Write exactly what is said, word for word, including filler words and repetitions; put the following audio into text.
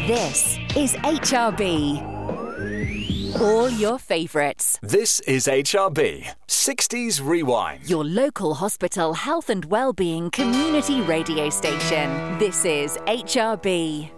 This is H R B. All your favourites. This is H R B, sixties Rewind. Your local hospital health and wellbeing community radio station. This is H R B.